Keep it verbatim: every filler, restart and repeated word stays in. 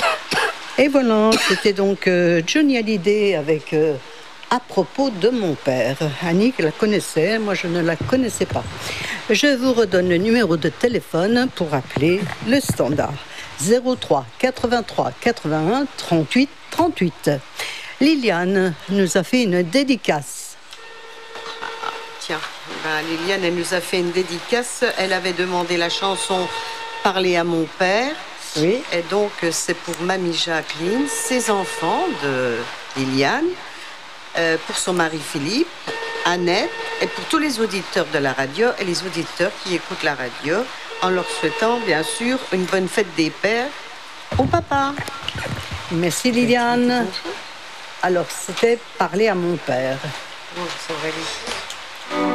Et voilà, c'était donc euh, Johnny Hallyday avec euh, À propos de mon père. Annick la connaissait, moi je ne la connaissais pas. Je vous redonne le numéro de téléphone pour appeler le standard. zéro trois quatre-vingt-trois quatre-vingt-un trente-huit trente-huit. Liliane nous a fait une dédicace. Ah, tiens, ben, Liliane, elle nous a fait une dédicace. Elle avait demandé la chanson Parler à mon père. Oui. Et donc, c'est pour Mamie Jacqueline, ses enfants de Liliane, euh, pour son mari Philippe, Annette, et pour tous les auditeurs de la radio et les auditeurs qui écoutent la radio, en leur souhaitant, bien sûr, une bonne fête des pères au papa. Merci Liliane. Alors, c'était Parler à mon père. Bonjour, Aurélie.